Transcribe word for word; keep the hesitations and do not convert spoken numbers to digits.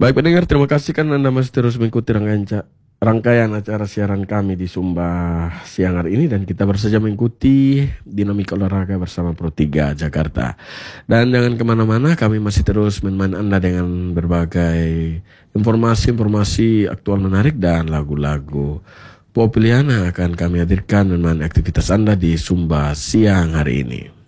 Baik pendengar, terima kasih kan Anda masih terus mengikuti rangkaian, ca- rangkaian acara siaran kami di Sumba siang hari ini. Dan kita baru saja mengikuti dinamika olahraga bersama Pro tiga Jakarta. Dan jangan kemana-mana, kami masih terus menemani Anda dengan berbagai informasi-informasi aktual menarik dan lagu-lagu pop pilihan yang akan kami hadirkan menemani aktivitas Anda di Sumba siang hari ini.